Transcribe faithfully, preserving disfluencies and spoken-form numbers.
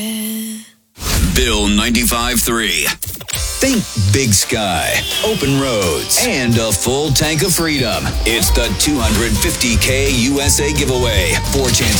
Bill ninety-five three. Think big sky, open roads, and a full tank of freedom. It's the two hundred fifty K U S A giveaway. Four chances